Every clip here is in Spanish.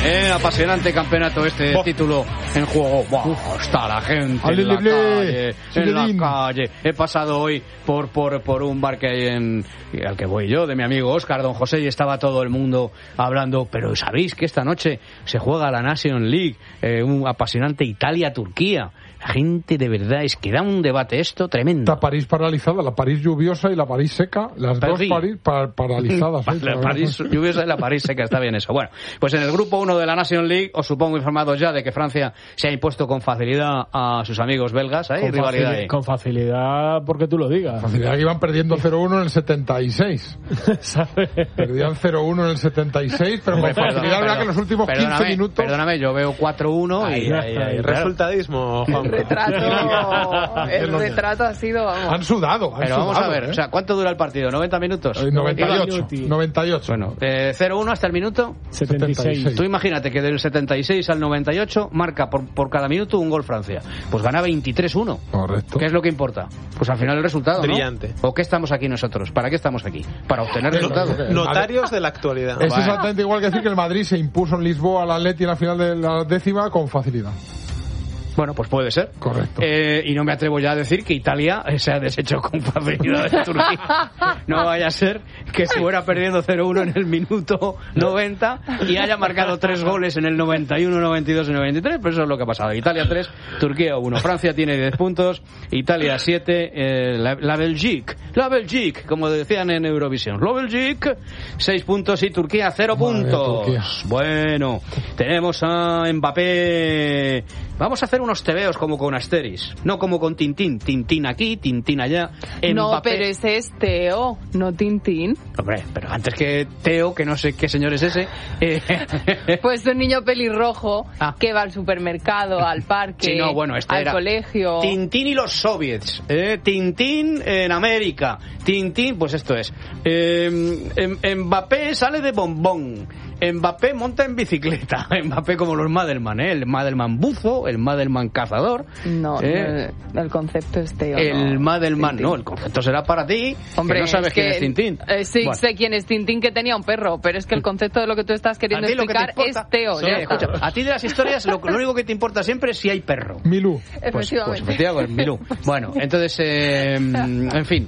Apasionante campeonato título en juego. Está la gente en la calle. He pasado hoy por un bar que hay al que voy yo, de mi amigo Óscar, don José, y estaba todo el mundo hablando. Pero ¿sabéis que esta noche se juega la Nation League? Un apasionante Italia-Turquía. La gente de verdad es que da un debate esto tremendo. Está París paralizada, la París lluviosa y la París seca, las dos París paralizadas. La París lluviosa y la París seca, está bien eso. Bueno, pues en el grupo 1 de la Nation League os supongo informados ya de que Francia se ha impuesto con facilidad a sus amigos belgas. Con facilidad porque tú lo digas. Facilidad que iban perdiendo 0-1 en el 76. Perdían 0-1 en el 76, pero con facilidad, verdad que en los últimos 15 minutos... Perdóname, yo veo 4-1 y resultadismo, Juan. El retrato ha sido, vamos. Han sudado. Pero vamos a ver, o sea, ¿cuánto dura el partido? ¿90 minutos? 98. Bueno, 0-1 hasta el minuto 76. Tú imagínate que del 76 al 98 marca por cada minuto un gol Francia. Pues gana 23-1. Correcto. ¿Qué es lo que importa? Pues al final el resultado, brillante. ¿no? ¿O qué estamos aquí nosotros? ¿Para qué estamos aquí? Para obtener resultados. Notarios de la actualidad. Es exactamente igual que decir que el Madrid se impuso en Lisboa al Atleti en la final de la 10ª con facilidad. Bueno, pues puede ser. Correcto. Y no me atrevo ya a decir que Italia se ha deshecho con facilidad de Turquía. No vaya a ser que fuera perdiendo 0-1 en el minuto 90 y haya marcado 3 goles en el 91, 92 y 93. Pero eso es lo que ha pasado. Italia 3, Turquía 1. Francia tiene 10 puntos, Italia 7, la Belgique, como decían en Eurovisión. La Belgique, 6 puntos y Turquía 0 puntos. Turquía. Bueno, tenemos a Mbappé. Vamos a hacer unos tebeos como con Asteris, no como con Tintín. Tintín aquí, Tintín allá. Mbappé. No, pero ese es Teo, no Tintín. Hombre, pero antes que Teo, que no sé qué señor es ese. Pues un niño pelirrojo que va al supermercado, al parque, sí, no, bueno, al colegio. Tintín y los soviets. Tintín en América. Tintín, pues esto es. Mbappé sale de bombón. Mbappé monta en bicicleta. Mbappé como los Madelman, el Madelman buzo, el Madelman cazador. No, el concepto es Teo. El Madelman, no, el concepto será para ti. Hombre, que no sabes quién es Tintín. Sí, bueno. Sé quién es Tintín, que tenía un perro, pero es que el concepto de lo que tú estás queriendo explicar es Teo. Sí, escucha, a ti de las historias lo único que te importa siempre es si hay perro. Milú. Pues efectivamente, Milú. Bueno, entonces, en fin.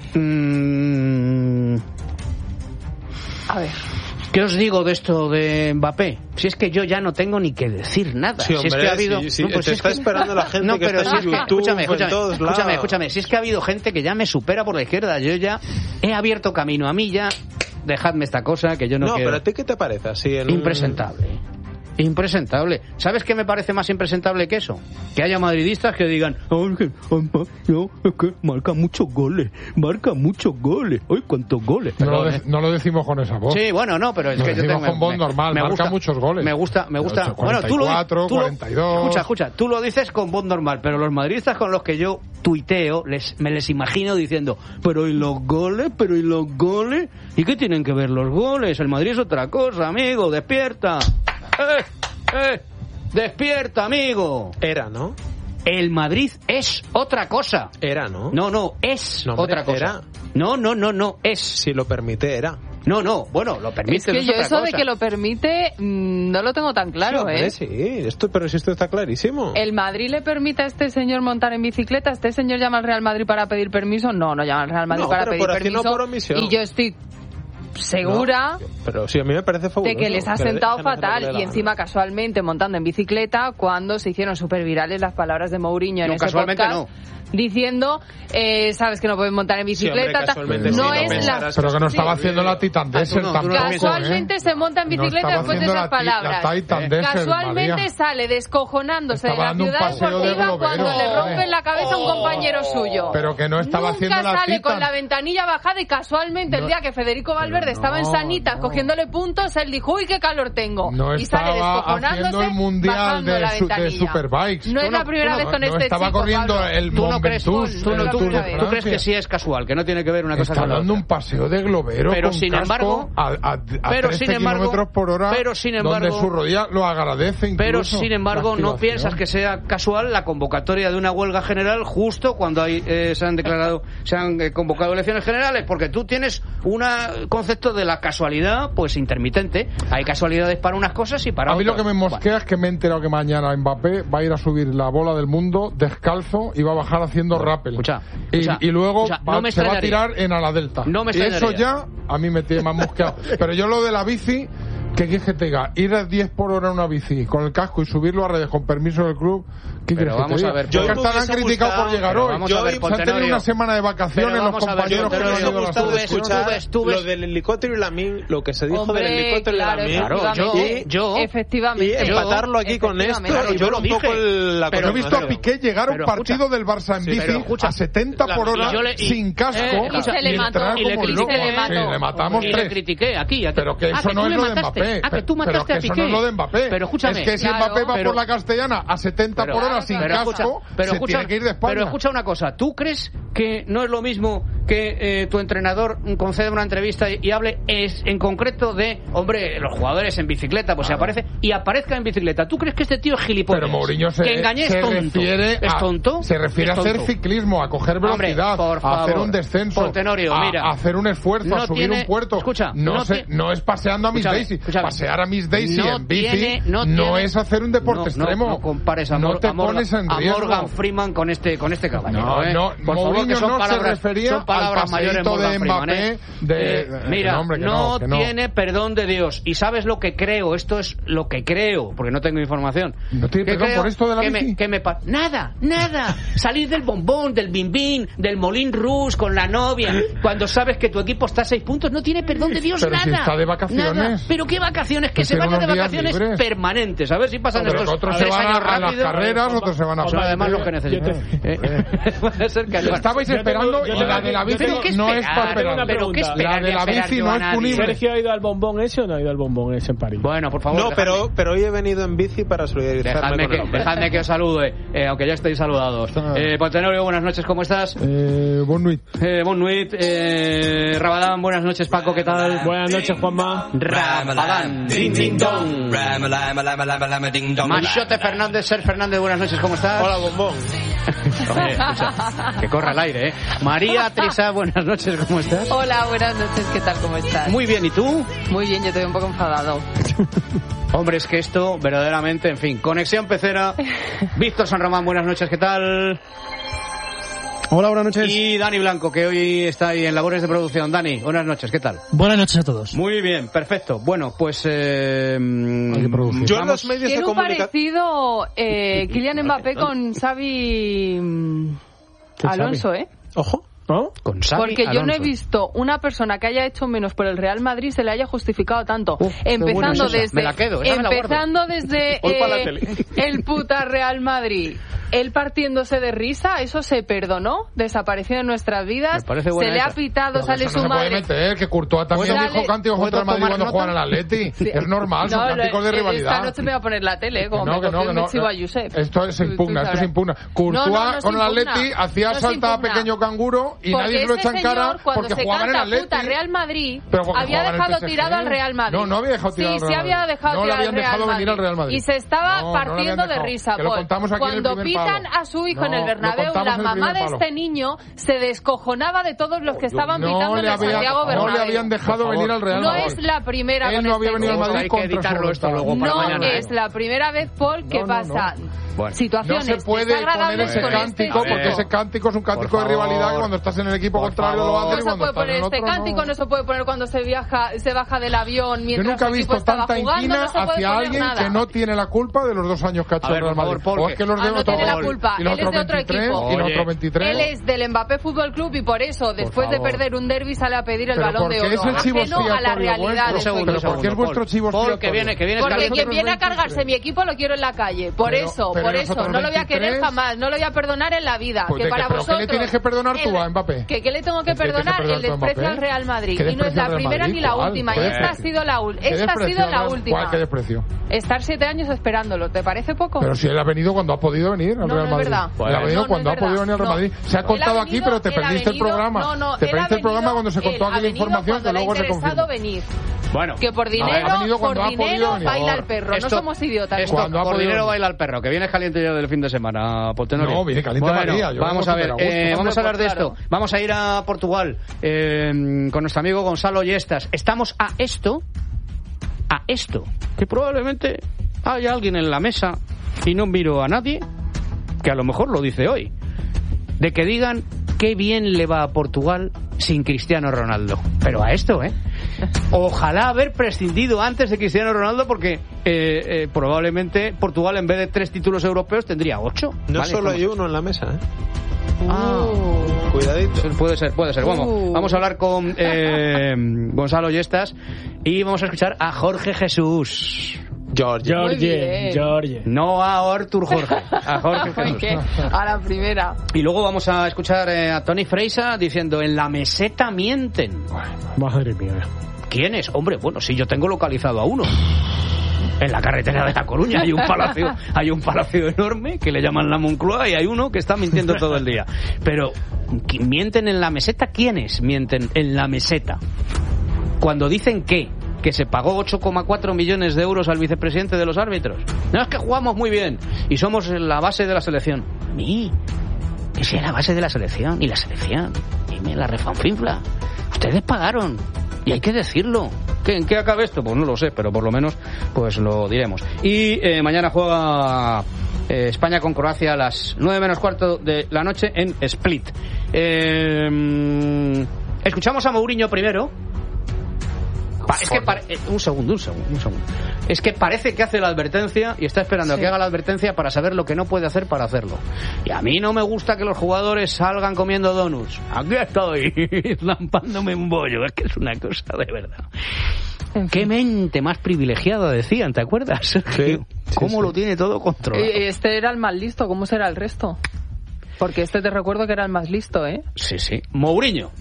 A ver. ¿Qué os digo de esto de Mbappé? Si es que yo ya no tengo ni que decir nada. Sí, hombre, si es que ha habido... sí, pues te está esperando la gente que está en YouTube, escúchame. Si es que ha habido gente que ya me supera por la izquierda. Yo ya he abierto camino. A mí ya... Dejadme esta cosa que yo no quiero... No, pero ¿a ti qué te parece? Así Impresentable. ¿Sabes qué me parece más impresentable que eso? Que haya madridistas que digan, es que marca muchos goles. ¡Ay, cuántos goles! No lo decimos con esa voz. Sí, bueno, no, pero es que yo tengo... con voz normal, marca muchos goles. Me gusta. 44, bueno, tú 42... Escucha, tú lo dices con voz normal, pero los madridistas con los que yo tuiteo, me les imagino diciendo, pero ¿y los goles? ¿Y qué tienen que ver los goles? El Madrid es otra cosa, amigo, despierta. Despierta, amigo. Era, ¿no? El Madrid es otra cosa. Era, ¿no? No, es otra cosa. Era. No, es. Si lo permite, era. No, bueno, lo permite. Es que yo eso de que lo permite no lo tengo tan claro, sí, pero si esto está clarísimo. ¿El Madrid le permite a este señor montar en bicicleta? ¿Este señor llama al Real Madrid para pedir permiso? No llama al Real Madrid para pedir permiso. Por omisión. Y yo estoy segura pero sí, a mí me parece fabuloso, de que les ha sentado fatal y encima casualmente montando en bicicleta cuando se hicieron súper virales las palabras de Mourinho en ese podcast diciendo sabes que no pueden montar en bicicleta, pero que no estaba haciendo la Titan Desert tampoco, casualmente se monta en bicicleta después de esas palabras, casualmente sale descojonándose de la ciudad deportiva cuando le rompen la cabeza a un compañero suyo, pero que no estaba haciendo la Titan, nunca sale con la ventanilla bajada y casualmente el día que Federico Valverde estaba en Sanitas cogiéndole puntos, él dijo uy qué calor tengo y sale descojonándose el mundial de Superbikes. No es la primera vez con este estaba chico, corriendo Pablo. el ¿Tú crees que sí es casual? Que no tiene que ver una cosa con la otra. Está dando un paseo de globero pero con sin embargo, a 13 kilómetros por hora, donde su rodilla lo agradece incluso. Pero sin embargo, no piensas que sea casual la convocatoria de una huelga general justo cuando se han convocado elecciones generales, porque tú tienes una concepción concepto de la casualidad, pues intermitente. Hay casualidades para unas cosas y para otras. A mí otras. lo que me mosquea es que me he enterado que mañana Mbappé va a ir a subir la bola del mundo descalzo y va a bajar haciendo rappel. Y luego se va a tirar en ala delta. No me y eso ya a mí me tiene más mosqueado. Pero yo lo de la bici, ¿qué quieres que te diga? Ir a 10 por hora en una bici con el casco y subirlo a redes con permiso del club. ¿Qué quieres que te diga? Yo que estarán criticados por llegar hoy. Se han tenido una semana de vacaciones los compañeros que no han ido a la escuchar lo del helicóptero y Lamine, lo que se dijo del helicóptero y Lamine. Yo efectivamente. Y empatarlo aquí con esto. Yo lo dije. Pero he visto a Piqué llegar a un partido del Barça en bici a 70 por hora sin casco y se le mató. Y le matamos 3. Y le critiqué aquí. Pero que eso no es lo de Mbappé. Que tú mataste a Piqué. Eso no es lo de Mbappé. Pero escúchame. Es que si Mbappé va por la Castellana a 70 por hora sin casco, se tiene que ir de España. Pero escucha una cosa. ¿Tú crees que no es lo mismo que tu entrenador conceda una entrevista y hable en concreto de, hombre, los jugadores en bicicleta, pues se aparezca en bicicleta? ¿Tú crees que este tío es gilipollas? Pero Mourinho que engañé es tonto. Se refiere a hacer ciclismo, a coger velocidad, a hacer un descenso, a hacer un esfuerzo, a subir un puerto. Escucha, no es paseando a Miss Daisy. Pasear a Miss Daisy en bici no es hacer un deporte extremo. No compares a Morgan Freeman con este caballero. Por favor, que son palabras mayores de Mbappé. Mira, no tiene perdón de Dios. ¿Y sabes lo que creo? Esto es lo que creo, porque no tengo información. ¿No tiene perdón por esto de la bici? Nada. Salir del bombón, del bimbín, del Molín Rouge con la novia, cuando sabes que tu equipo está a 6 puntos, no tiene perdón de Dios. Pero nada. Si está de vacaciones. Nada. ¿Pero qué vacaciones? Que se vaya de vacaciones permanentes. A ver si pasan estos otros se van a las carreras, otros se van a... Además lo que necesitan. Puede ser que estabais esperando y la de la bici no es para esperar. ¿Pero qué esperar? La de la bici no es punible. ¿Sergio ha ido al bombón ese o no ha ido al bombón ese en París? Bueno, por favor. No, pero hoy he venido en bici para solidarizarme con él. Dejadme que os salude, aunque ya estéis saludados. Tenorio, buenas noches, ¿cómo estás? Bon nuit. Bon nuit. Rabadán, buenas noches, Paco, ¿qué tal? Buenas noches, Juanma. Rabadán. Ding, ding, dong. Machote Fernández, Ser Fernández, buenas noches, ¿cómo estás? Hola, bombón. Oye, escucha, que corra el aire, ¿eh? María Trisa, buenas noches, ¿cómo estás? Hola, buenas noches, ¿qué tal, cómo estás? Muy bien, ¿y tú? Muy bien, yo estoy un poco enfadado. Hombre, es que esto, verdaderamente, en fin, Conexión Pecera. Víctor San Román, buenas noches, ¿qué tal? Hola, buenas noches. Y Dani Blanco, que hoy está ahí en labores de producción. Dani, buenas noches, ¿qué tal? Buenas noches a todos. Muy bien, perfecto. Bueno, pues... yo en los medios de comunicación... Tiene un parecido Kylian Mbappé con Xavi Alonso, ¿eh? Ojo. ¿No? Con Xavi Porque Alonso. yo no he visto una persona que haya hecho menos por el Real Madrid se le haya justificado tanto. Empezando desde me la quedo, empezando desde el puta Real Madrid. Él partiéndose de risa, eso se perdonó, desapareció de nuestras vidas, se le ha pitado, sale su madre. No se puede meter, que Courtois también dijo cánticos contra el Madrid cuando juegan al Atleti. Sí. Es normal, son cánticos de rivalidad. Esta noche me voy a poner la tele, como me cogió un chivo a Josep. Esto se impugna. Courtois con el Atleti hacía salta a pequeño canguro y nadie se lo echa en cara porque jugaban en el Atleti. Puta Real Madrid había dejado tirado al Real Madrid. No había dejado tirado al Real Madrid. Sí, había dejado tirado al Real Madrid. Y se estaba partiendo de risa. Cuando pitan a su hijo en el Bernabéu, la mamá de este niño se descojonaba de todos los que estaban pitando en el Santiago Bernabéu. No le habían dejado venir al Real Madrid. No es la primera vez. Él no había venido al Madrid contra su voluntad. No es la primera vez, Paul, que pasa situaciones no se puede poner ese cántico porque ese cántico es un cántico de rivalidad que cuando estás en el equipo contrario lo haces y cuando estás en el otro no se puede poner este cántico, no se puede poner cuando se baja del avión mientras yo nunca he visto tanta inquina hacia alguien que no tiene la culpa de los 2 años que ha hecho el Real Madrid. O es que los de no tiene la culpa, él es de otro equipo. Y los otros 23. Él es del Mbappé Fútbol Club y por eso después de perder un derbi sale a pedir el Balón de Oro. Ajeno a la realidad. ¿Por qué es vuestro chivo expiatorio? Porque quien viene a cargarse mi equipo lo quiero en la calle. Por eso, no lo voy a querer jamás, no lo voy a perdonar en la vida. Pues que para vosotros, ¿qué le tienes que perdonar tú a Mbappé? ¿Qué le tengo que perdonar? El desprecio al Real Madrid. Y no es la primera ni la última. Y esta ha sido la última. ¿Qué desprecio? Estar 7 años esperándolo, ¿te parece poco? Pero si él ha venido cuando ha podido venir al Real Madrid. Él ha venido cuando ha podido venir al Real Madrid. Se ha contado aquí, pero te perdiste el programa. Te perdiste el programa cuando se contó aquí la información que luego se confirmó. Bueno, que por dinero baila el perro. No somos idiotas. Por dinero baila el perro. Que viene caliente ya del fin de semana. No, viene caliente María. Vamos a ver, vamos a hablar de esto. vamos a ir a Portugal con nuestro amigo Gonzalo Yestas. Estamos a esto, que probablemente haya alguien en la mesa, y no miro a nadie, que a lo mejor lo dice hoy, de que digan qué bien le va a Portugal sin Cristiano Ronaldo. Pero a esto, ojalá haber prescindido antes de Cristiano Ronaldo, porque probablemente Portugal, en vez de 3 títulos europeos, tendría 8. No, ¿vale? Solo hay uno en la mesa, Cuidadito. Puede ser. Vamos a hablar con Gonzalo Yestas y vamos a escuchar a Jorge Jesús. Jorge. No a Artur Jorge, a Jorge Jesús. A la primera. Y luego vamos a escuchar a Toni Freisa diciendo: en la meseta mienten. Madre mía. ¿Quiénes? Hombre, bueno, sí, yo tengo localizado a uno. En la carretera de La Coruña hay un palacio enorme que le llaman la Moncloa, y hay uno que está mintiendo todo el día. Pero ¿mienten en la meseta? ¿Quiénes mienten en la meseta? Cuando dicen que se pagó 8,4 millones de euros al vicepresidente de los árbitros. No, es que jugamos muy bien y somos la base de la selección. Que sea la base de la selección. Y la selección, dime, la refanfinfla. Ustedes pagaron y hay que decirlo. ¿En qué acaba esto? Pues no lo sé, pero por lo menos pues lo diremos. Y mañana juega España con Croacia a las 9:15 de la noche en Split. Escuchamos a Mourinho primero. Es que un segundo. Es que parece que hace la advertencia y está esperando a que haga la advertencia para saber lo que no puede hacer para hacerlo. Y a mí no me gusta que los jugadores salgan comiendo donuts. Aquí estoy, zampándome un bollo. Es que es una cosa de verdad. Qué mente más privilegiada, decían, ¿te acuerdas? Sí. ¿Cómo lo tiene todo controlado? Este era el más listo, ¿cómo será el resto? Porque te recuerdo que era el más listo, Sí. Mourinho.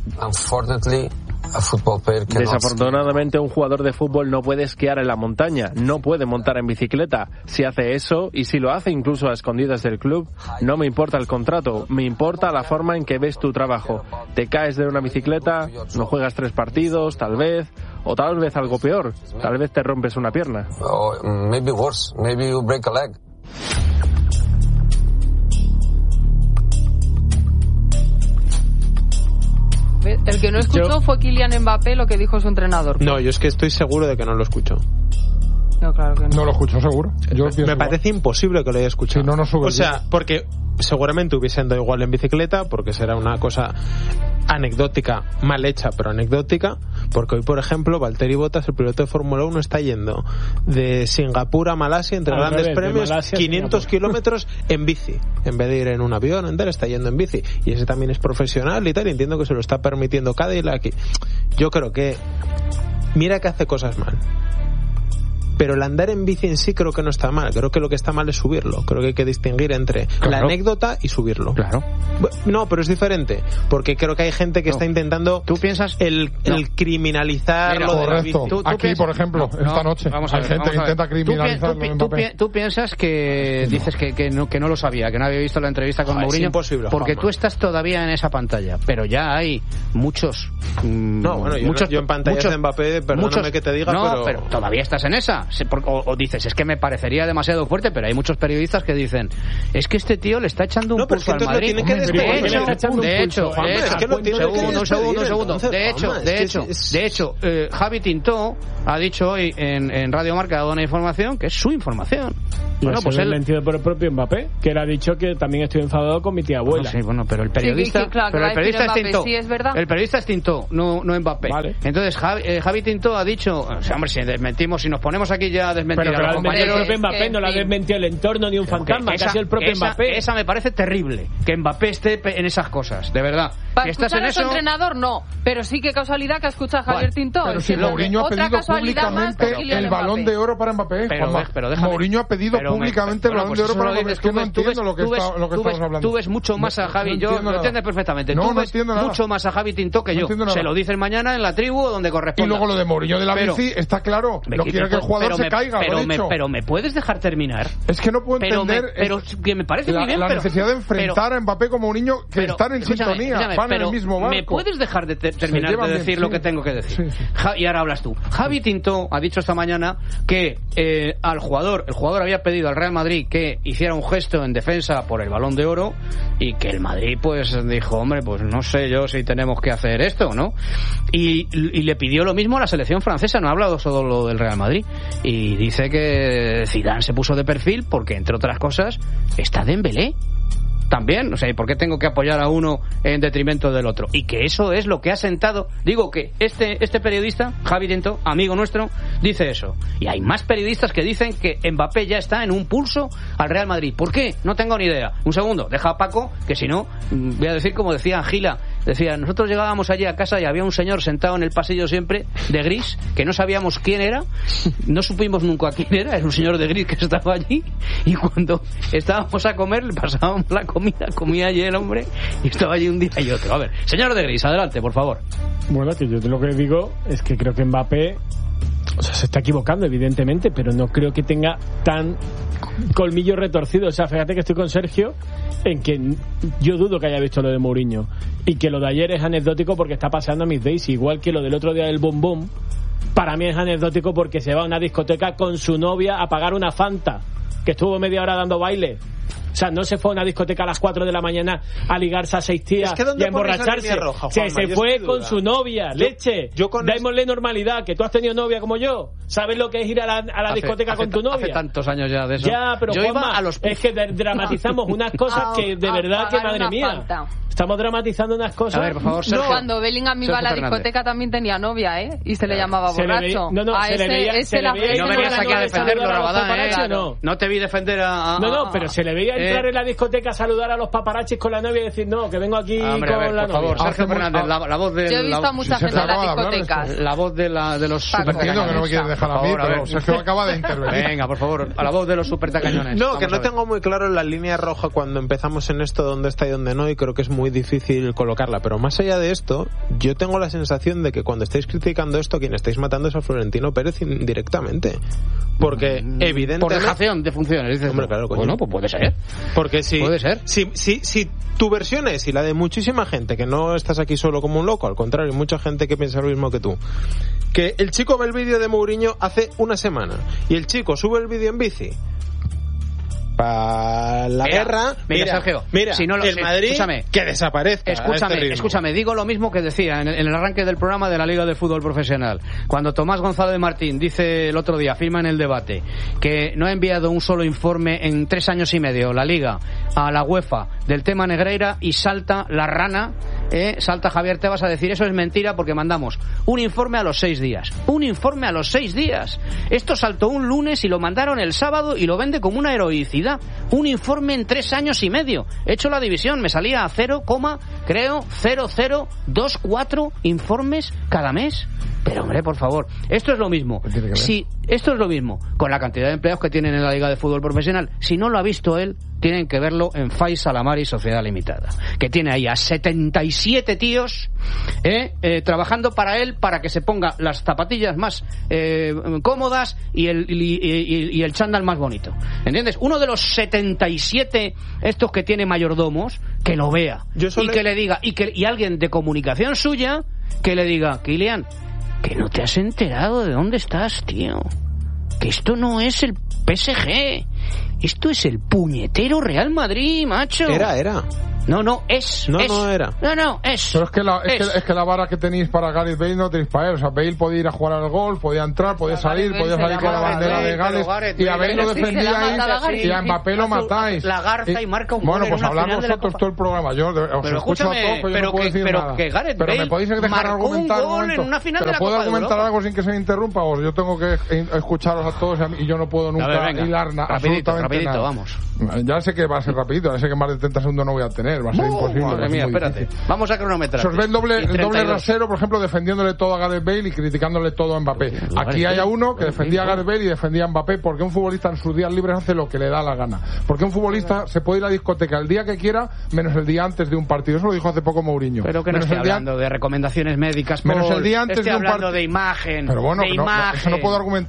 Desafortunadamente, un jugador de fútbol no puede esquiar en la montaña, no puede montar en bicicleta. Si hace eso, y si lo hace incluso a escondidas del club, no me importa el contrato, me importa la forma en que ves tu trabajo. Te caes de una bicicleta, no juegas 3 partidos, tal vez, o tal vez algo peor, tal vez te rompes una pierna. Maybe worse, maybe you break a leg. El que no escuchó fue Kylian Mbappé, lo que dijo su entrenador. No, yo es que estoy seguro de que no lo escuchó. No, claro que no. No lo escuchó seguro. Me parece imposible que lo haya escuchado. Si no sube. O sea, porque seguramente hubiese andado igual en bicicleta, porque será una cosa anecdótica, mal hecha, pero anecdótica, porque hoy, por ejemplo, Valtteri Bottas, el piloto de Fórmula 1, está yendo de Singapur a Malasia, entre grandes premios, 500 kilómetros en bici, en vez de ir en un avión, está yendo en bici, y ese también es profesional y tal, y entiendo que se lo está permitiendo Cadillac. Yo creo que mira que hace cosas mal, pero el andar en bici en sí creo que no está mal. Creo que lo que está mal es subirlo. Creo que hay que distinguir entre la anécdota y subirlo. Claro. No, pero es diferente, porque creo que hay gente que está intentando ¿tú piensas? el criminalizar lo de la bici. Aquí, por ejemplo, esta noche hay gente que intenta criminalizarlo. ¿Tú piensas que dices que no lo sabía, que no había visto la entrevista con Mourinho? Es imposible, porque Juanma. Tú estás todavía en esa pantalla, pero ya hay muchos. Yo en pantallas de Mbappé, perdóname que te diga, pero todavía estás en esa. O dices, es que me parecería demasiado fuerte, pero hay muchos periodistas que dicen, es que este tío le está echando un pulso al Madrid. De hecho, Javi Tintó ha dicho hoy en Radio Marca, ha dado una información que es su información. Bueno, pues él mentido por el propio Mbappé, que él ha dicho que también estoy enfadado con mi tía abuela. Pero el periodista, el periodista es Tintó, no Mbappé. Vale. Entonces Javi Tintó ha dicho, hombre, si desmentimos, si nos ponemos aquí ya a desmentir a los compañeros, el propio Mbappé no la ha desmentido el entorno ni un fantasma, casi el propio Mbappé. Esa me parece terrible, que Mbappé esté en esas cosas, de verdad. Para si estás escuchar en a su entrenador, no. Pero sí, qué casualidad que escucha a Javier Tintó. Pero si Mourinho ha pedido públicamente el Balón de Oro para Mbappé. Pero déjame. Mourinho ha pedido públicamente el Balón de Oro para Mbappé. Es que no entiendo lo que estamos hablando. Tú ves mucho más a Javi, yo lo entiendes perfectamente. Tú ves mucho más a Javi Tintó que yo. Se lo dices mañana en la tribu o donde corresponda. Y luego lo de Mourinho de la bici, está claro. No quiere que el jugador se caiga. Pero me puedes dejar terminar. Es que no puedo entender. Pero que me parece muy bien. La necesidad de enfrentar a Mbappé con Mourinho, que están en sintonía, van en el mismo barco. ¿Me puedes dejar de terminar de decir lo que tengo que decir? Y ahora hablas tú. Javi Tintó ha dicho esta mañana que el jugador había pedido pedido al Real Madrid que hiciera un gesto en defensa por el Balón de Oro y que el Madrid pues dijo, hombre, pues no sé yo si tenemos que hacer esto, ¿no? Y le pidió lo mismo a la selección francesa, no ha hablado solo lo del Real Madrid, y dice que Zidane se puso de perfil porque, entre otras cosas, está Dembélé también, o sea, ¿por qué tengo que apoyar a uno en detrimento del otro? Y que eso es lo que ha sentado, digo que este periodista, Javi Dento, amigo nuestro, dice eso. Y hay más periodistas que dicen que Mbappé ya está en un pulso al Real Madrid. ¿Por qué? No tengo ni idea. Un segundo, deja a Paco, que si no, voy a decir como decía Gila. Decía, nosotros llegábamos allí a casa y había un señor sentado en el pasillo siempre, de gris, que no sabíamos quién era, no supimos nunca quién era un señor de gris que estaba allí, y cuando estábamos a comer, le pasábamos la comía allí el hombre, y estaba allí un día y otro. A ver, señor de gris, adelante, por favor. Bueno, que yo lo que digo es que creo que Mbappé, o sea, se está equivocando, evidentemente, pero no creo que tenga tan colmillo retorcido. O sea, fíjate que estoy con Sergio en que yo dudo que haya visto lo de Mourinho, y que lo de ayer es anecdótico porque está paseando a Miss Daisy, igual que lo del otro día del Boom Boom. Para mí es anecdótico porque se va a una discoteca con su novia a pagar una Fanta, que estuvo media hora dando baile. O sea, no se fue a una discoteca a las 4 de la mañana a ligarse a 6 tías y a emborracharse. Roja, Juanma, se fue con su novia, leche. Démosle normalidad, que tú has tenido novia como yo. ¿Sabes lo que es ir a la discoteca con tu novia? Hace tantos años ya de eso. Ya, pero yo Juanma, iba a los... es que dramatizamos unas cosas que de verdad que, madre mía, Fanta. Estamos dramatizando unas cosas. A ver, por favor, Sergio. Cuando Bellingham iba a la discoteca también tenía novia, ¿eh? Y se le llamaba borracho. Y no venías aquí a defenderlo, Rabadán, No te vi defender a... No, pero se le veía entrar en la discoteca a saludar a los paparachis con la novia y decir, no, que vengo aquí con la novia. Por favor, Sergio Fernández, la voz de... Yo he visto a mucha gente en las discotecas. La voz de los supertacañones. Entiendo que no me quieres dejar a mí, pero Sergio acaba de intervenir. Venga, por favor, a la voz de los supertacañones. No, que no tengo muy claro la línea roja cuando empezamos en esto, dónde está y dónde no, y creo que es muy difícil colocarla, pero más allá de esto, yo tengo la sensación de que cuando estáis criticando esto, quien estáis matando es a Florentino Pérez indirectamente, porque evidentemente... Por dejación de funciones, dices. Hombre, claro, coño. Bueno, pues puede ser. Porque puede ser. Si tu versión es, y la de muchísima gente, que no estás aquí solo como un loco, al contrario, hay mucha gente que piensa lo mismo que tú, que el chico ve el vídeo de Mourinho hace una semana, y el chico sube el vídeo en bici para la guerra. Mira, Sergio, si no el Madrid, que desaparezca. Escúchame, digo lo mismo que decía en el arranque del programa de la Liga de Fútbol Profesional. Cuando Tomás González de Martín dice el otro día, afirma en el debate, que no ha enviado un solo informe en 3 años y medio la Liga a la UEFA del tema Negreira, y salta la rana, salta Javier Tebas a decir eso es mentira porque mandamos un informe a los 6 días. Un informe a los 6 días. Esto saltó un lunes y lo mandaron el sábado y lo vende como una heroicidad. Un informe en 3 años y medio. He hecho la división, me salía a 0,0024 informes cada mes. Pero hombre, por favor, esto es lo mismo. Si esto es lo mismo con la cantidad de empleados que tienen en la Liga de Fútbol Profesional. Si no lo ha visto él, tienen que verlo en Fai Salamari Sociedad Limitada, que tiene ahí a 77 tíos trabajando para él, para que se ponga las zapatillas más cómodas y el chándal más bonito. ¿Entiendes? Uno de los 77 estos que tiene mayordomos, que lo vea y que le diga, y alguien de comunicación suya que le diga, Kylian, que no te has enterado de dónde estás, tío. Que esto no es el PSG. Esto es el puñetero Real Madrid, macho. Era. No, es. No era. No, es. Pero es que la vara que tenéis para Gareth Bale no tenéis para él. O sea, Bale podía ir a jugar al golf, podía entrar, podía salir con la bandera de Gales, y a Bale lo defendíais y a Mbappé lo matáis. La garza y marca un gol. Bueno, pues hablamos nosotros todo el programa. Yo os escucho a todos, pero yo no puedo decir nada. Pero me podéis dejar argumentar un momento. Pero puedo argumentar algo sin que se me interrumpa, o yo tengo que escucharos a todos y yo no puedo nunca hilar absolutamente nada. Vamos. Ya sé que va a ser rapidito, ya sé que más de 30 segundos no voy a tener. Va a ser imposible. Madre mía, espérate. Difícil. Vamos a cronometrar. Se os ve el doble rasero, por ejemplo, defendiéndole todo a Gareth Bale y criticándole todo a Mbappé. Aquí hay a uno que defendía a Gareth Bale y defendía a Mbappé, porque un futbolista en sus días libres hace lo que le da la gana. Porque un futbolista se puede ir a la discoteca el día que quiera, menos el día antes de un partido. Eso lo dijo hace poco Mourinho. Pero que no estoy hablando de recomendaciones médicas, menos el día antes de un partido. De imagen. Pero bueno, de imagen. Eso no puedo argumentar.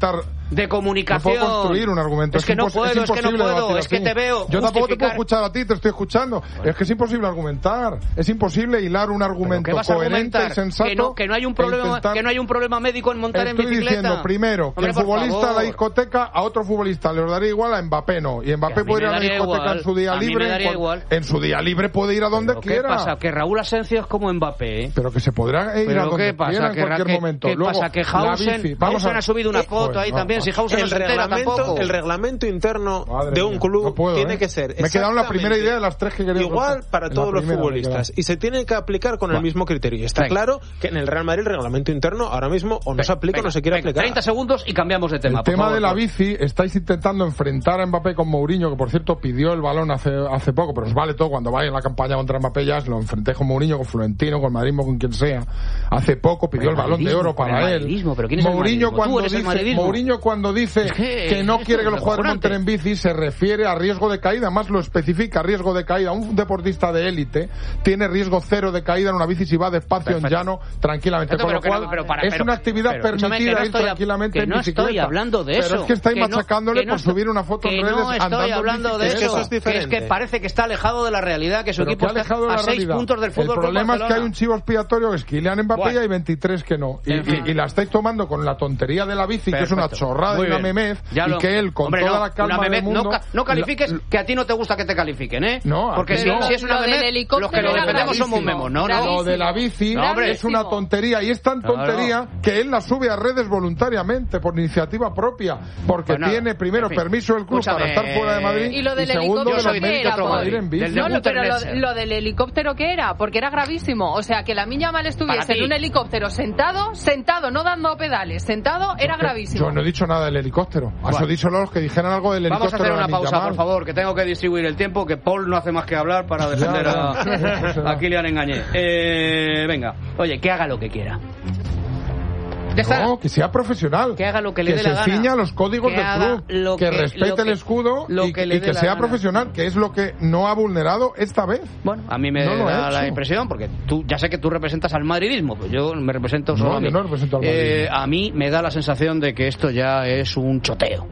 de comunicación. No puedo construir un argumento. Es que no puedo, es que te veo. Yo tampoco te puedo escuchar a ti, te estoy escuchando. Bueno. Es que es imposible argumentar. Es imposible hilar un argumento coherente y sensato. Que no hay un problema médico en montar en bicicleta. Estoy diciendo, primero, que el futbolista a la discoteca, a otro futbolista le daría igual, a Mbappé no. Y Mbappé puede ir a la discoteca en su día libre. En su día libre puede ir a donde quiera. ¿Qué pasa? Que Raúl Asensio es como Mbappé. Pero que se podrá ir a donde quiera en cualquier momento. ¿Qué pasa? Que Hausen ha subido una foto ahí también. Si Hausen no se entera tampoco. El reglamento interno de un club tiene que ser. Me he quedado en la primera idea de las tres que quería igual para todos los futbolistas. Y se tiene que aplicar con el mismo criterio. Y está claro que en el Real Madrid el reglamento interno ahora mismo o no se aplica o no se quiere aplicar. 30 segundos y cambiamos de tema. El tema de la bici, estáis intentando enfrentar a Mbappé con Mourinho, que por cierto pidió el balón hace poco, pero os vale todo cuando vaya en la campaña contra Mbappé, ya lo enfrenté con Mourinho, con Florentino, con Madridismo, con quien sea. Hace poco pidió el balón de oro para él. Mourinho cuando dice que no quiere que los jugadores monten en bici, se refiere a riesgo de caída, más lo especifica, riesgo de caída. Un deportista de élite tiene riesgo cero de caída en una bici si va despacio en llano, tranquilamente. Con lo cual, es una actividad permitida ir tranquilamente en bicicleta. No estoy hablando de eso. Pero es que estáis machacándole por subir una foto en redes andando en bicicleta. No estoy hablando de eso. Es que parece que está alejado de la realidad, que su equipo está a 6 puntos del fútbol. El problema es que hay un chivo expiatorio que es Kylian Mbappé y hay 23 que no. Y la estáis tomando con la tontería de la bici, que es una chorrada y una memez, y que él, con toda la calma del mundo... No califiques, que a ti no te gusta que te califiquen, ¿eh? No, porque si es una memez, los que lo defendemos somos memos. No, lo de la bici es una tontería, y es tan tontería que él la sube a redes voluntariamente, por iniciativa propia, porque tiene primero permiso del club para estar fuera de Madrid, y segundo de los méritos para ir en bici. No, pero lo del helicóptero, ¿qué era? Porque era gravísimo. O sea, que la Minya Mal estuviese en un helicóptero sentado, no dando pedales, sentado, era gravísimo. Yo no he dicho nada del helicóptero. Eso he dicho los que dijeran algo del helicóptero. Vamos a hacer una pausa, por favor, que tengo que distribuir el tiempo, que Paul no hace más que hablar para defender a Kylian Engañé. Venga, oye, que haga lo que quiera. No, que sea profesional. Que haga lo que le dé la gana. Que se ciña a los códigos del club. Que respete el escudo y que sea profesional, que es lo que no ha vulnerado esta vez. Bueno, a mí me da la impresión, porque ya sé que tú representas al madridismo, pues yo me represento solo a mí. Yo no represento al madridismo. A mí me da la sensación de que esto ya es un choteo.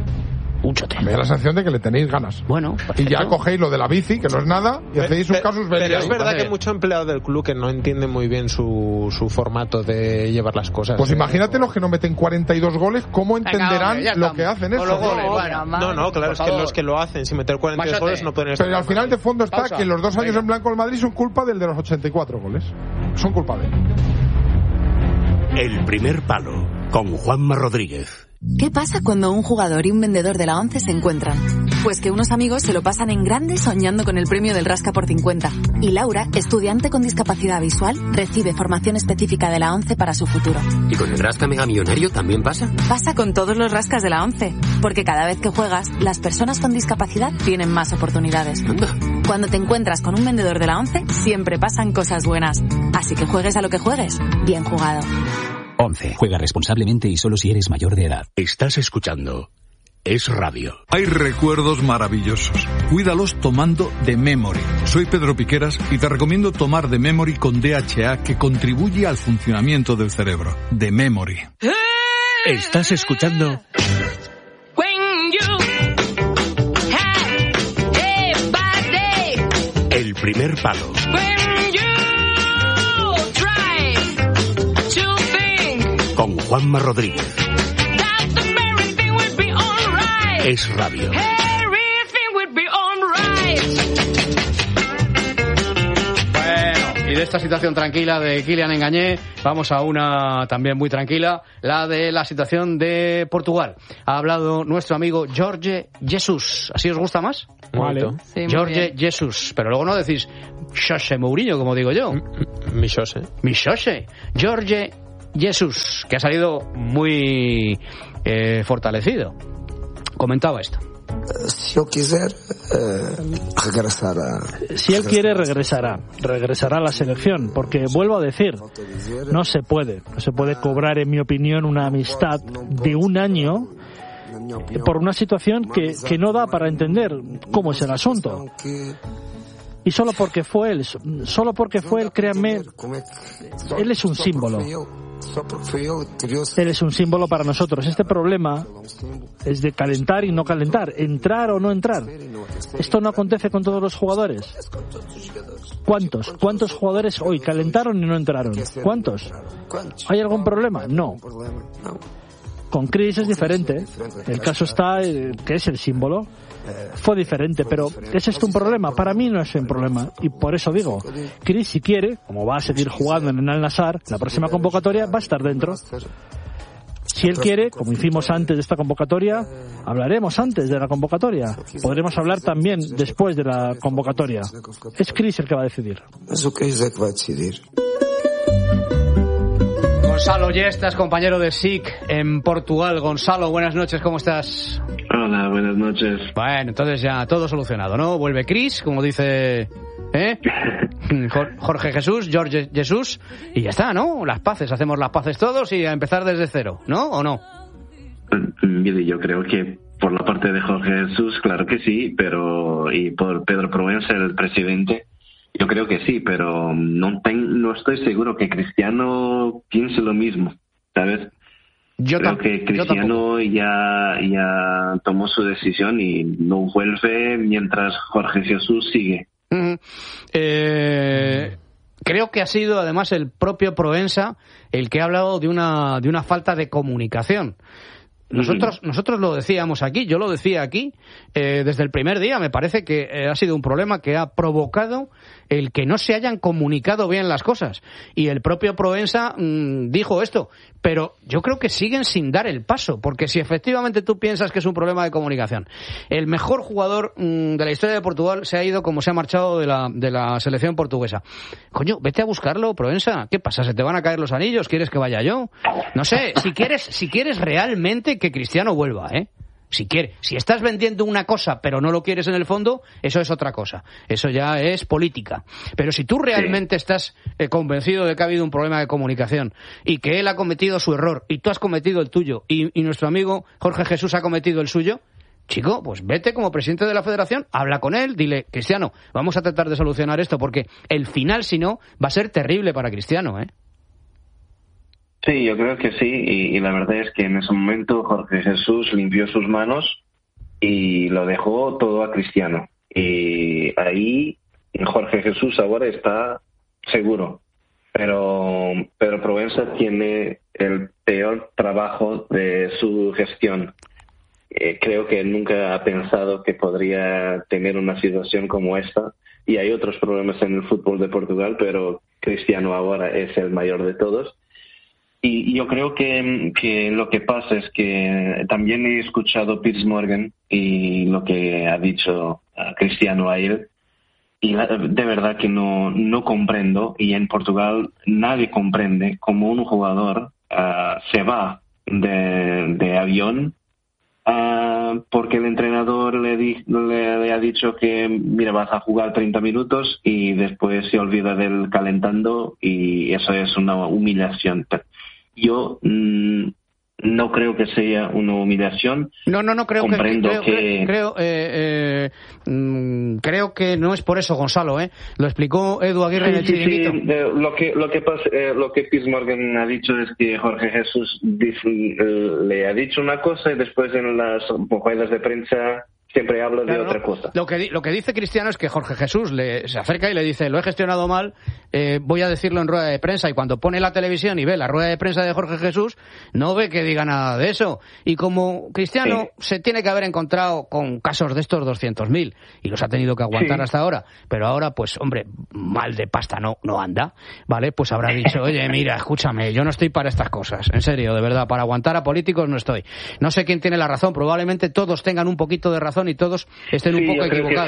Me da la sensación de que le tenéis ganas. Bueno, perfecto. Y ya cogéis lo de la bici, que no es nada, y hacéis un casus belli. Pero es verdad que hay mucho empleado del club que no entiende muy bien su formato de llevar las cosas. Pues imagínate los que no meten 42 goles, ¿cómo entenderán lo que hacen eso? Claro, es que los que lo hacen sin meter 42 goles no pueden estar. Pero al final de fondo está que los 2 años en blanco del Madrid son culpa del de los 84 goles. Son culpa de él. El primer palo, con Juanma Rodríguez. ¿Qué pasa cuando un jugador y un vendedor de la ONCE se encuentran? Pues que unos amigos se lo pasan en grande soñando con el premio del Rasca por 50. Y Laura, estudiante con discapacidad visual, recibe formación específica de la ONCE para su futuro. ¿Y con el Rasca Mega Millonario también pasa? Pasa con todos los rascas de la ONCE. Porque cada vez que juegas, las personas con discapacidad tienen más oportunidades. Anda. Cuando te encuentras con un vendedor de la ONCE, siempre pasan cosas buenas. Así que juegues a lo que juegues, bien jugado. 11. Juega responsablemente y solo si eres mayor de edad. Estás escuchando Es Radio. Hay recuerdos maravillosos. Cuídalos tomando The Memory. Soy Pedro Piqueras y te recomiendo tomar The Memory con DHA, que contribuye al funcionamiento del cerebro. The Memory. Estás escuchando El primer palo. Con Juanma Rodríguez. Es Radio. Bueno, y de esta situación tranquila de Kylian Engañé, vamos a una también muy tranquila, la de la situación de Portugal. Ha hablado nuestro amigo Jorge Jesus. ¿Así os gusta más? Vale. Sí, Jorge Jesus. Pero luego no decís José Mourinho, como digo yo. Mi José. Jorge Jesus, que ha salido muy fortalecido. Comentaba esto. Si yo quisiera regresar Si él quiere, regresará a la selección, porque vuelvo a decir, no se puede cobrar, en mi opinión, una amistad de un año por una situación que no da para entender cómo es el asunto. Y solo porque fue él, créanme, él es un símbolo. Él es un símbolo para nosotros. Este problema es de calentar y no calentar, entrar o no entrar. Esto no acontece con todos los jugadores. ¿Cuántos jugadores hoy calentaron y no entraron? ¿Cuántos? ¿Hay algún problema? No. Con Chris es diferente. El caso está, que es el símbolo, fue diferente, pero ¿es esto un problema? Para mí no es un problema, y por eso digo, Chris, si quiere, como va a seguir jugando en el Al-Nassr, la próxima convocatoria va a estar dentro. Si él quiere, como hicimos antes de esta convocatoria, hablaremos antes de la convocatoria. Podremos hablar también después de la convocatoria. Es Chris el que va a decidir. Gonzalo Yestas, compañero de SIC en Portugal. Gonzalo, buenas noches, ¿cómo estás? Hola, buenas noches. Bueno, entonces ya todo solucionado, ¿no? Vuelve Chris, como dice Jorge Jesús, y ya está, ¿no? Las paces, hacemos las paces todos y a empezar desde cero, ¿no? ¿O no? Mire, yo creo que por la parte de Jorge Jesús, claro que sí, pero y por Pedro Proença, el presidente, yo creo que sí, pero no estoy seguro que Cristiano piense lo mismo, ¿sabes? Creo que Cristiano ya tomó su decisión y no vuelve mientras Jorge Jesús sigue. Creo que ha sido además el propio Proença el que ha hablado de una falta de comunicación. Nosotros lo decíamos aquí, yo lo decía aquí, desde el primer día. Me parece que ha sido un problema que ha provocado el que no se hayan comunicado bien las cosas. Y el propio Proença dijo esto, pero yo creo que siguen sin dar el paso, porque si efectivamente tú piensas que es un problema de comunicación, el mejor jugador de la historia de Portugal se ha ido como se ha marchado de la selección portuguesa. Coño, vete a buscarlo, Proença. ¿Qué pasa? ¿Se te van a caer los anillos? ¿Quieres que vaya yo? No sé, si quieres realmente que Cristiano vuelva, si estás vendiendo una cosa pero no lo quieres en el fondo, eso es otra cosa, eso ya es política. Pero si tú realmente estás convencido de que ha habido un problema de comunicación y que él ha cometido su error y tú has cometido el tuyo y nuestro amigo Jorge Jesús ha cometido el suyo, chico, pues vete como presidente de la federación, habla con él, dile, Cristiano, vamos a tratar de solucionar esto, porque el final, si no, va a ser terrible para Cristiano, Sí, yo creo que sí, y la verdad es que en ese momento Jorge Jesús limpió sus manos y lo dejó todo a Cristiano. Y ahí Jorge Jesús ahora está seguro, pero Proença tiene el peor trabajo de su gestión. Creo que nunca ha pensado que podría tener una situación como esta, y hay otros problemas en el fútbol de Portugal, pero Cristiano ahora es el mayor de todos. Y yo creo que lo que pasa es que también he escuchado a Piers Morgan y lo que ha dicho Cristiano a él, y de verdad que no comprendo, y en Portugal nadie comprende cómo un jugador se va de avión porque el entrenador le ha dicho que mira, vas a jugar 30 minutos y después se olvida del calentando, y eso es una humillación. Yo no creo que sea una humillación. No creo. Comprendo Creo que no es por eso, Gonzalo, Lo explicó Edu Aguirre en el Chiringuito. Sí. Lo que Piers Morgan ha dicho es que Jorge Jesús le ha dicho una cosa y después en las ruedas de prensa siempre habla de otra cosa. Lo que dice Cristiano es que Jorge Jesús se acerca y le dice, lo he gestionado mal, voy a decirlo en rueda de prensa, y cuando pone la televisión y ve la rueda de prensa de Jorge Jesús, no ve que diga nada de eso. Y como Cristiano se tiene que haber encontrado con casos de estos 200.000 y los ha tenido que aguantar hasta ahora, pero ahora, pues hombre, mal de pasta no anda, ¿vale? Pues habrá dicho, oye, mira, escúchame, yo no estoy para estas cosas, en serio, de verdad, para aguantar a políticos no estoy. No sé quién tiene la razón, probablemente todos tengan un poquito de razón y todos estén un poco equivocados.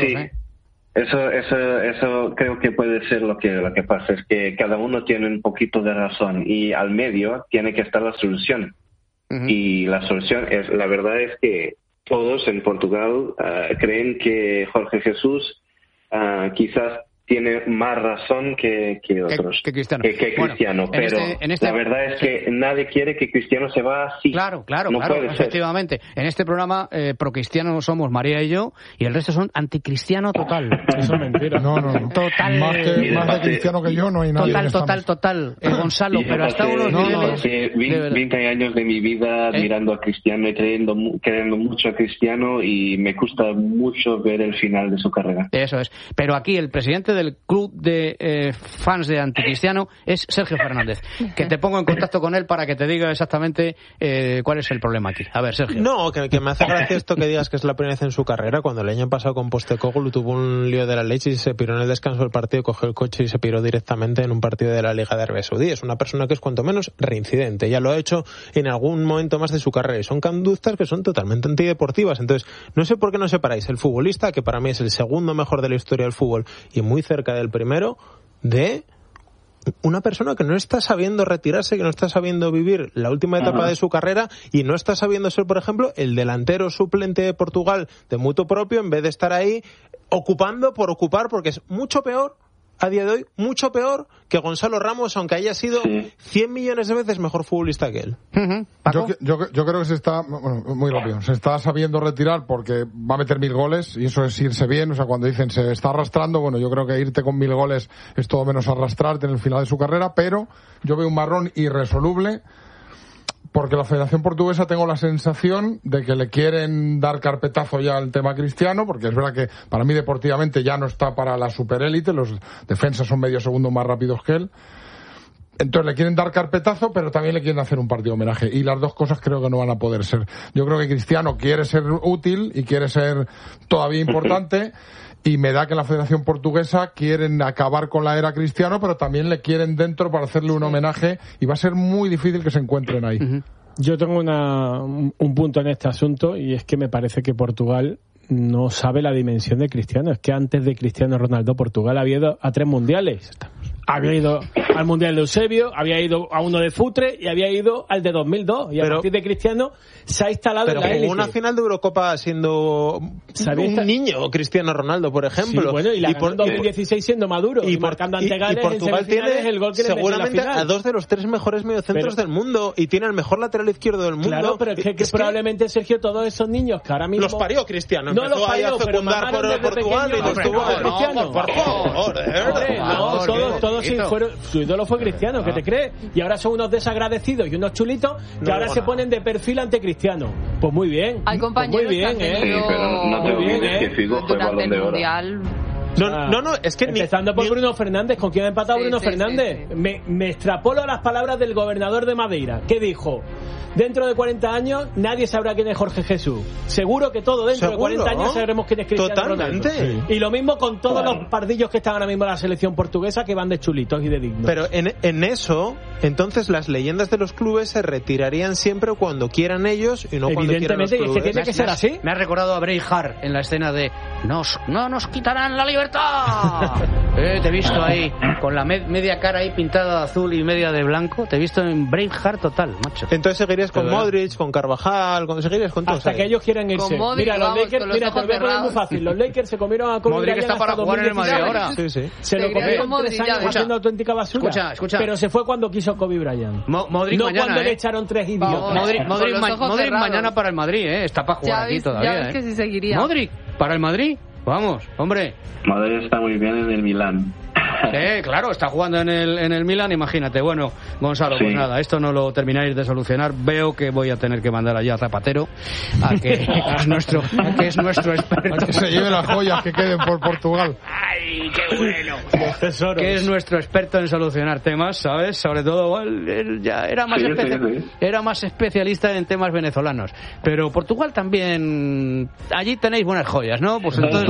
Eso creo que puede ser lo que pasa, es que cada uno tiene un poquito de razón y al medio tiene que estar la solución. Y la solución la verdad es que todos en Portugal creen que Jorge Jesús quizás tiene más razón que otros. Que Cristiano. Que Cristiano. Bueno, pero la verdad es que nadie quiere que Cristiano se va así. Claro, no puede efectivamente. Ser. En este programa pro-cristiano somos María y yo, y el resto son anticristiano total. Eso es mentira. No. Total. Más de cristiano que yo no hay nadie. Total. Gonzalo, pero hasta unos niveles... 20 años de mi vida admirando a Cristiano y queriendo mucho a Cristiano, y me cuesta mucho ver el final de su carrera. Eso es. Pero aquí el presidente del club de fans de anticristiano es Sergio Fernández, que te pongo en contacto con él para que te diga exactamente cuál es el problema aquí. A ver, Sergio. No, que me hace gracia esto que digas que es la primera vez en su carrera, cuando el año pasado con Postecoglou tuvo un lío de la leche y se piró en el descanso del partido, cogió el coche y se piró directamente en un partido de la Liga de Arabia Saudí. Es una persona que es cuanto menos reincidente, ya lo ha hecho en algún momento más de su carrera, y son conductas que son totalmente antideportivas. Entonces, no sé por qué no separáis el futbolista, que para mí es el segundo mejor de la historia del fútbol y muy cerca del primero, de una persona que no está sabiendo retirarse, que no está sabiendo vivir la última etapa de su carrera y no está sabiendo ser, por ejemplo, el delantero suplente de Portugal de mutuo propio, en vez de estar ahí ocupando por ocupar, porque es mucho peor a día de hoy, mucho peor que Gonzalo Ramos, aunque haya sido 100 millones de veces mejor futbolista que él. Yo creo que se está, muy rápido, se está sabiendo retirar porque va a meter 1000 goles y eso es irse bien. O sea, cuando dicen se está arrastrando, bueno, yo creo que irte con 1000 goles es todo menos arrastrarte en el final de su carrera, pero yo veo un marrón irresoluble. Porque la Federación Portuguesa, tengo la sensación de que le quieren dar carpetazo ya al tema Cristiano, porque es verdad que para mí deportivamente ya no está para la superélite, los defensas son medio segundo más rápidos que él. Entonces le quieren dar carpetazo, pero también le quieren hacer un partido homenaje. Y las dos cosas creo que no van a poder ser. Yo creo que Cristiano quiere ser útil y quiere ser todavía importante. Y me da que la Federación Portuguesa quieren acabar con la era Cristiano, pero también le quieren dentro para hacerle un homenaje, y va a ser muy difícil que se encuentren ahí. Yo tengo un punto en este asunto, y es que me parece que Portugal no sabe la dimensión de Cristiano. Es que antes de Cristiano Ronaldo, Portugal había ido a 3 mundiales. Había ido al Mundial de Eusebio, había ido a uno de Futre y había ido al de 2002. Y a partir de Cristiano se ha instalado en la élite. Pero jugó una final de Eurocopa siendo un niño, Cristiano Ronaldo, por ejemplo. Sí, bueno, y la ganó en 2016 siendo maduro y marcando ante Gales. Y Portugal tiene el gol que seguramente a 2 de los 3 mejores mediocentros del mundo, y tiene el mejor lateral izquierdo del mundo. Claro, pero es que probablemente, Sergio, todos esos niños que ahora mismo... Los parió Cristiano. No los parió, a fecundar por Portugal y los tuvo Cristiano. Por favor, de verdad. Todos su ídolo fue Cristiano, ¿qué te crees? Y ahora son unos desagradecidos y unos chulitos que ahora se ponen de perfil ante Cristiano. Pues muy bien. Hay compañeros muy bien, que Sí, pero no te olvides que Figo fue Balón de Oro. Mundial. No, es que empezando por Bruno Fernández. ¿Con quién ha empatado Bruno Fernández? Me extrapolo a las palabras del gobernador de Madeira, que dijo: dentro de 40 años nadie sabrá quién es Jorge Jesús. Seguro que todo dentro de 40 años sabremos quién es Cristiano Ronaldo. Y lo mismo con todos los pardillos que están ahora mismo en la selección portuguesa, que van de chulitos y de dignos. Pero en eso, entonces las leyendas de los clubes se retirarían siempre cuando quieran ellos y no cuando quieran los clubes. Es que tiene que ser así. Me ha recordado a Braveheart en la escena de no nos quitarán la libertad. Te he visto ahí con la media cara ahí pintada de azul y media de blanco. Te he visto en Braveheart total, macho. Entonces seguirías con Modric, con Carvajal, seguirías con todos. Hasta que ellos quieran irse. Mira, los Lakers, te lo voy a poner muy fácil. Los Lakers se comieron a Kobe Modric Bryant está para jugar en el Madrid ahora. Sí. Se lo comieron 3 años haciendo auténtica basura. Escucha. Pero se fue cuando quiso Kobe Bryant. Modric no mañana, cuando le echaron 3 idiotas. Modric mañana para el Madrid, Está para jugar aquí todavía. Ya ves que sí seguiría. Modric para el Madrid. Vamos, hombre. Madrid está muy bien en el Milán. Claro, está jugando en el Milan, imagínate. Bueno, Gonzalo, pues nada, esto no lo termináis de solucionar. Veo que voy a tener que mandar allá a Zapatero, que es nuestro experto. A que se lleve las joyas que queden por Portugal. ¡Ay, qué bueno! Que es nuestro experto en solucionar temas, ¿sabes? Sobre todo, él ya era más especialista en temas venezolanos. Pero Portugal también, allí tenéis buenas joyas, ¿no? Pues entonces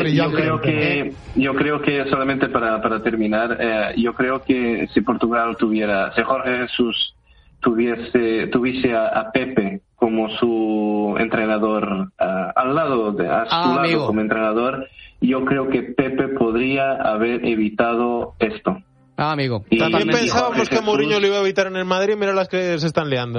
yo creo que solamente para terminar, yo creo que si Portugal si Jorge Jesús tuviese a Pepe como su entrenador, a su lado como entrenador, yo creo que Pepe podría haber evitado esto. Amigo. También pensábamos que Mourinho lo iba a evitar en el Madrid, mira las que se están liando.